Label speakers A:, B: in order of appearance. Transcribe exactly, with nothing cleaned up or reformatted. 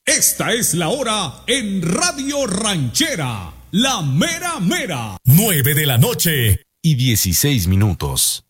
A: Esta es la hora en Radio Ranchera, la mera mera.
B: Nueve de la noche y dieciséis minutos.